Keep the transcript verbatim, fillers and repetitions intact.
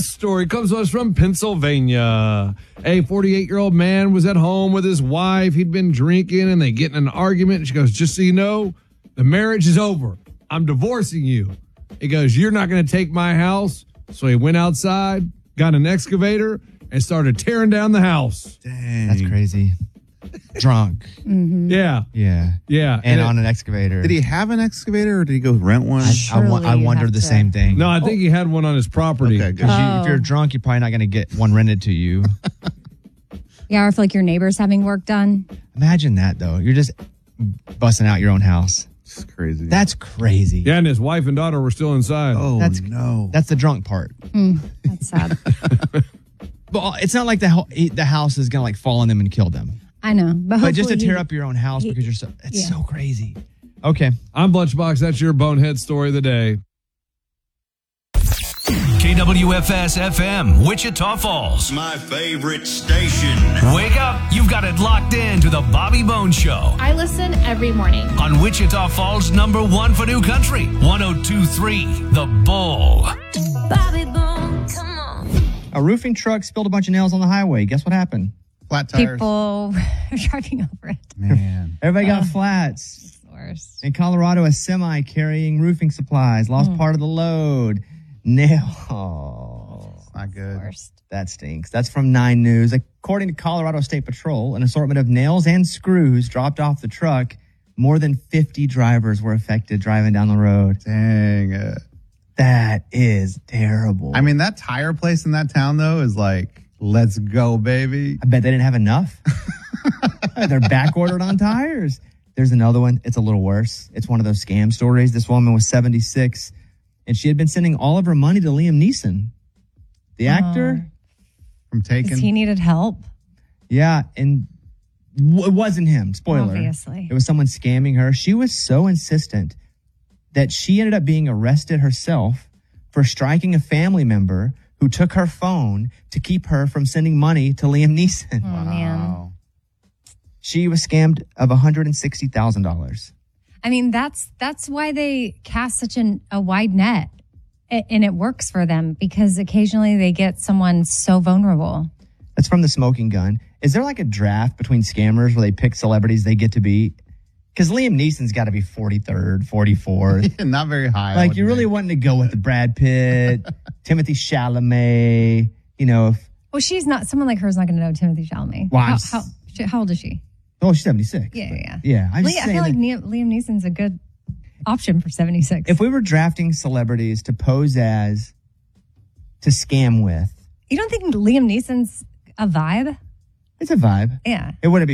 Next story comes to us from Pennsylvania. A forty-eight-year-old man was at home with his wife. He'd been drinking, and they get in an argument. And she goes, just so you know, the marriage is over. I'm divorcing you. He goes, you're not going to take my house. So he went outside, got an excavator, and started tearing down the house. Dang. That's crazy. Drunk. Mm-hmm. Yeah. Yeah. Yeah. And, and it, on an excavator. Did he have an excavator or did he go rent one? I, I, I wondered the to... same thing. No, I think oh. he had one on his property. Okay, because oh. you, if you're drunk, you're probably not going to get one rented to you. Yeah, or if like your neighbor's having work done. Imagine that, though. You're just busting out your own house. It's crazy. That's crazy. Yeah, and his wife and daughter were still inside. Oh, that's, no. That's the drunk part. Mm, that's sad. But it's not like the, the house is going to like fall on them and kill them. I know. But, but just to tear he, up your own house he, because you're so, it's yeah. so crazy. Okay. I'm Blutchbox. That's your bonehead story of the day. K W F S F M, Wichita Falls. My favorite station. Wake up. You've got it locked in to the Bobby Bones Show. I listen every morning. On Wichita Falls, number one for new country. one oh two point three, The Bull. Bobby Bones, come on. A roofing truck spilled a bunch of nails on the highway. Guess what happened? Flat tires. People driving over it. Man. Everybody got uh, flats. It's the worst. In Colorado, a semi carrying roofing supplies lost mm. part of the load. Nail. Oh, it's not good. Worst. That stinks. That's from Nine News. According to Colorado State Patrol, an assortment of nails and screws dropped off the truck. More than fifty drivers were affected driving down the road. Dang it. That is terrible. I mean, that tire place in that town, though, is like, let's go, baby. I bet they didn't have enough. They're back ordered on tires. There's another one. It's a little worse. It's one of those scam stories. This woman was seventy-six, and she had been sending all of her money to Liam Neeson, the actor. Uh, from Taken. He needed help. Yeah, and it wasn't him. Spoiler. Obviously. It was someone scamming her. She was so insistent that she ended up being arrested herself for striking a family member who took her phone to keep her from sending money to Liam Neeson. Oh, wow. Man. She was scammed of one hundred sixty thousand dollars. I mean, that's that's why they cast such an, a wide net. It, and it works for them because occasionally they get someone so vulnerable. That's from The Smoking Gun. Is there like a draft between scammers where they pick celebrities they get to be? Because Liam Neeson's got to be forty-third, forty-fourth. Not very high. Like, you're really wanting to go with the Brad Pitt, Timothy Chalamet, you know. If, well, she's not, someone like her is not going to know Timothy Chalamet. Well, how, how, she, how old is she? Oh, she's seventy-six. Yeah, yeah. Yeah. I'm well, just yeah I saying feel like that, Liam Neeson's a good option for seventy-six. If we were drafting celebrities to pose as, to scam with. You don't think Liam Neeson's a vibe? It's a vibe. Yeah. It wouldn't be